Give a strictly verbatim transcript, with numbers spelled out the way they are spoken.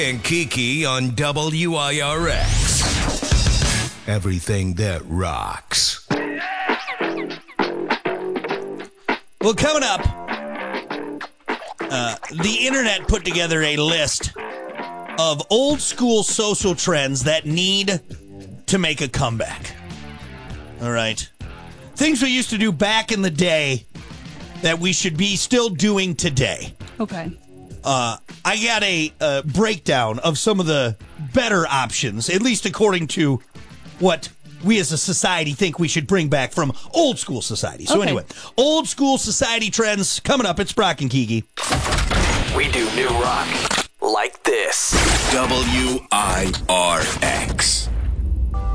and Kiki on W I R X. Everything that rocks. Well, coming up, uh, the internet put together a list of old school social trends that need to make a comeback. All right. Things we used to do back in the day that we should be still doing today. Okay. Uh, I got a uh, breakdown of some of the better options, at least according to what we as a society think we should bring back from old school society. So Okay. anyway, old school society trends coming up. It's Brock and Kiki. We do new rock like this. W I R X.